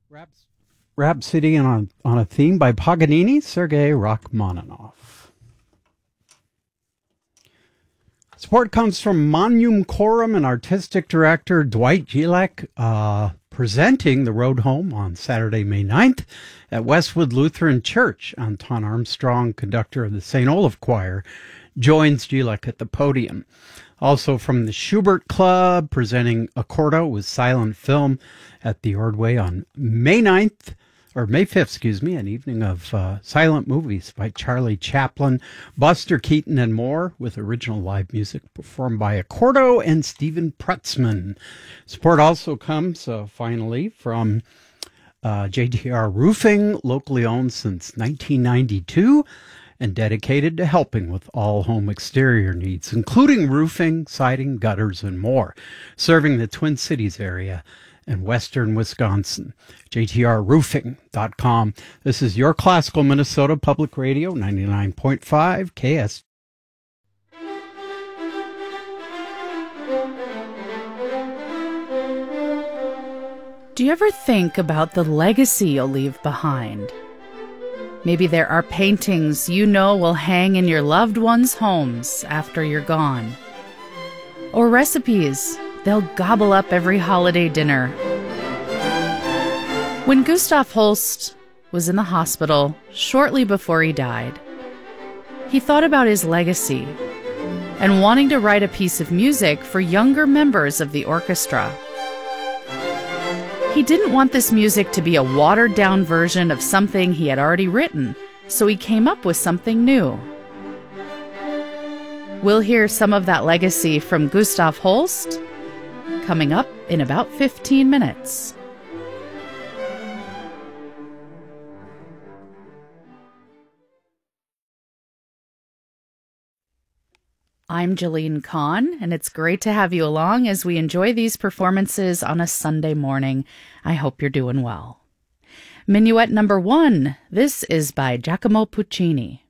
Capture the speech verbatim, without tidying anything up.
Raps- Rhapsody on, on a Theme by Paganini, Sergei Rachmaninoff. Support comes from Monum Corum and artistic director Dwight Gilek, uh, presenting The Road Home on Saturday, May ninth at Westwood Lutheran Church. Anton Armstrong, conductor of the Saint Olaf Choir, joins Gilek at the podium. Also from the Schubert Club, presenting Accordo with silent film at the Ordway on May ninth, or May fifth, excuse me, an evening of uh, silent movies by Charlie Chaplin, Buster Keaton, and more, with original live music performed by Accordo and Stephen Prutzman. Support also comes, uh, finally, from uh, J T R Roofing, locally owned since nineteen ninety-two, and dedicated to helping with all home exterior needs, including roofing, siding, gutters, and more, serving the Twin Cities area and western Wisconsin. J T R roofing dot com. This is your Classical Minnesota Public Radio, ninety-nine point five K S. Do you ever think about the legacy you'll leave behind? Maybe there are paintings you know will hang in your loved ones' homes after you're gone. Or recipes they'll gobble up every holiday dinner. When Gustav Holst was in the hospital shortly before he died, he thought about his legacy and wanting to write a piece of music for younger members of the orchestra. He didn't want this music to be a watered-down version of something he had already written, so he came up with something new. We'll hear some of that legacy from Gustav Holst coming up in about fifteen minutes. I'm Jeline Kahn, and it's great to have you along as we enjoy these performances on a Sunday morning. I hope you're doing well. Minuet number one. This is by Giacomo Puccini.